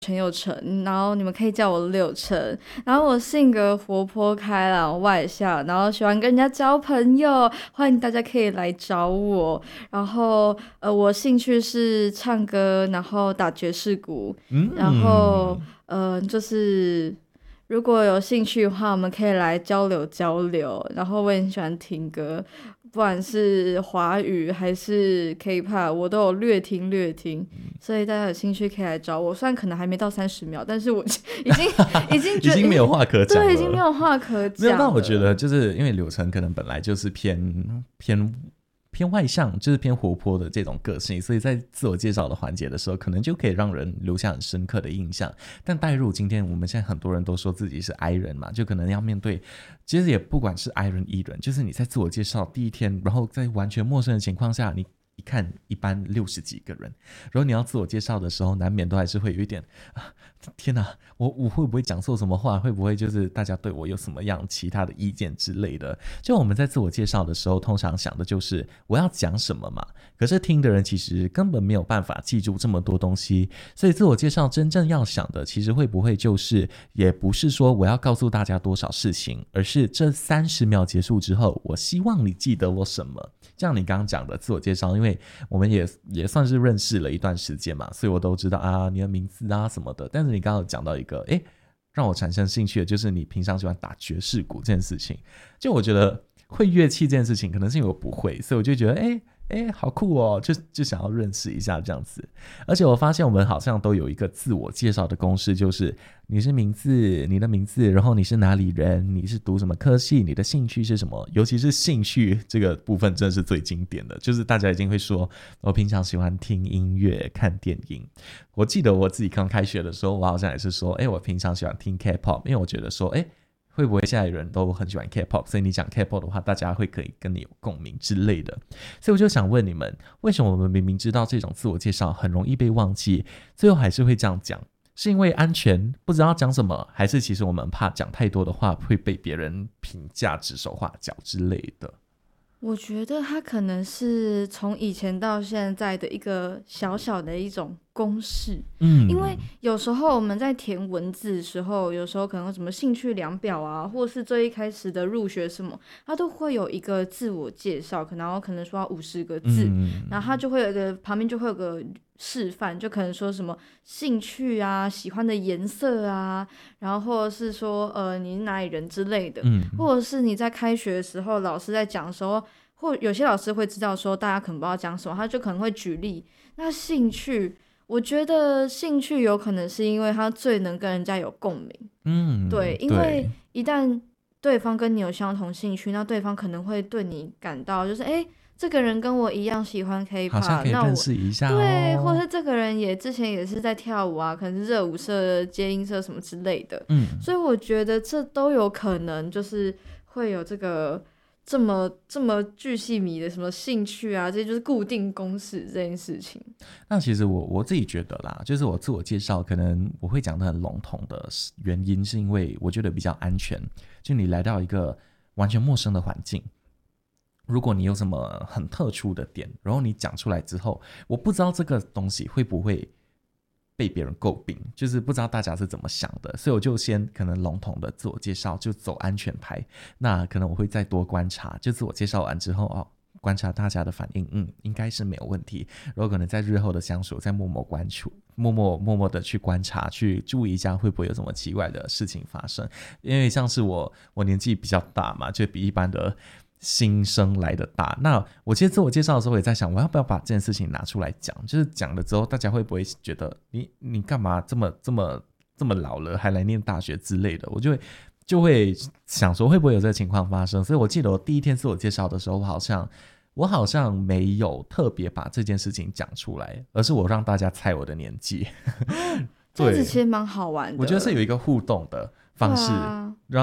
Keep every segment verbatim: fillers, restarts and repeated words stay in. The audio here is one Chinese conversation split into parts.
陈有成，然后你们可以叫我柳橙。然后我性格活泼开朗外向，然后喜欢跟人家交朋友，欢迎大家可以来找我。然后呃，我兴趣是唱歌，然后打爵士鼓，然后嗯， 呃，就是如果有兴趣的话，我们可以来交流交流。然后我也很喜欢听歌，不管是华语还是 K-pop，我都有略听略听，所以大家有兴趣可以来找我。虽然可能还没到三十秒，但是我已经已经已觉得经没有话可讲了， 对，已经没有话可讲了。 没有，但我觉得就是因为柳橙可能本来就是偏偏偏外向，就是偏活泼的这种个性，所以在自我介绍的环节的时候，可能就可以让人留下很深刻的印象。但带入今天我们现在很多人都说自己是 I 人嘛，就可能要面对，其实也不管是 I 人 E 人，就是你在自我介绍第一天，然后在完全陌生的情况下，你一看一般六十几个人，然后你要自我介绍的时候，难免都还是会有一点啊，天哪，我我会不会讲错什么话？会不会就是大家对我有什么样其他的意见之类的？就我们在自我介绍的时候，通常想的就是我要讲什么嘛。可是听的人其实根本没有办法记住这么多东西，所以自我介绍真正要想的，其实会不会就是，也不是说我要告诉大家多少事情，而是这三十秒结束之后，我希望你记得我什么。像你刚刚讲的自我介绍，因为我们也也算是认识了一段时间嘛，所以我都知道啊你的名字啊什么的。但是你刚刚讲到一个，诶，让我产生兴趣的就是你平常喜欢打爵士鼓这件事情。就我觉得会乐器这件事情，可能是因为我不会，所以我就觉得，诶哎，好酷哦，就就想要认识一下这样子。而且我发现我们好像都有一个自我介绍的公式，就是你是名字，你的名字，然后你是哪里人，你是读什么科系，你的兴趣是什么。尤其是兴趣这个部分真的是最经典的，就是大家已经会说我平常喜欢听音乐看电影。我记得我自己刚开学的时候，我好像也是说，哎，我平常喜欢听 K-pop， 因为我觉得说，哎，会不会现在人都很喜欢 K-pop， 所以你讲 K-pop 的话，大家会可以跟你有共鸣之类的。所以我就想问你们，为什么我们明明知道这种自我介绍很容易被忘记，最后还是会这样讲？是因为安全不知道讲什么，还是其实我们怕讲太多的话会被别人评价指手画脚之类的？ 我觉得它可能是从以前到现在的一个小小的一种公式。因为嗯， 有时候我们在填文字的时候，有时候可能有什么兴趣量表啊，或是最一开始的入学什么，它都会有一个自我介绍，可能然后可能说五十个字， 嗯， 然后它就会有一个旁边就会有个示范，就可能说什么兴趣啊、喜欢的颜色啊，然后或者是说呃你是哪里人之类的， 嗯， 或者是你在开学的时候，老师在讲的时候，或有些老师会知道说大家可能不知道讲什么，他就可能会举例。那兴趣，我觉得兴趣有可能是因为他最能跟人家有共鸣。对， 嗯， 因为对， 一旦对方跟你有相同兴趣，那对方可能会对你感到就是哎。诶这个人跟我一样喜欢好像 K-pop， 可以认那我识一下对，或哦。 是这个人也之前也是在跳舞啊，可能是热舞社、接音社什么之类的， 嗯， 所以我觉得这都有可能，就是会有这个这么这么巨细靡的什么兴趣啊，这就是固定公式这件事情。 那其实我我自己觉得啦，就是我自我介绍可能我会讲得很笼统的原因，是因为我觉得比较安全。就你来到一个完全陌生的环境，如果你有什么很特殊的点，然后你讲出来之后，我不知道这个东西会不会被别人诟病，就是不知道大家是怎么想的，所以我就先可能笼统的自我介绍，就走安全牌。那可能我会再多观察，就自我介绍完之后哦，观察大家的反应，嗯，应该是没有问题。然后可能在日后的相处，再默默关注，默默默默的去观察，去注意一下会不会有什么奇怪的事情发生。因为像是我，我年纪比较大嘛，就比一般的新生来的大。那我其实自我介绍的时候也在想，我要不要把这件事情拿出来讲？就是讲了之后，大家会不会觉得你你干嘛这么这么这么老了还来念大学之类的？我就会就会想说会不会有这个情况发生。所以我记得我第一天自我介绍的时候，我好像我好像没有特别把这件事情讲出来，而是我让大家猜我的年纪。 这样子对， 其实蛮好玩的。 我觉得是有一个互动的对方式， 啊， 让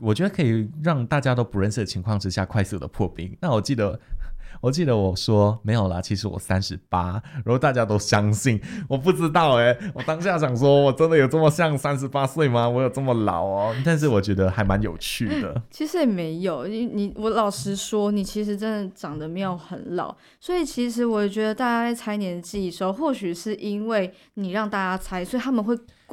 我觉得可以让大家都不认识的情况之下快速的破冰。那我记得我记得我说没有啦，其实我三十八，然后大家都相信。我不知道哎、欸，我当下想说我真的有这么像三十八岁吗？我有这么老哦？但是我觉得还蛮有趣的。 其实也没有，你你我老实说，你其实真的长得没有很老，所以其实我觉得大家在猜年纪的时候，或许是因为你让大家猜，所以他们会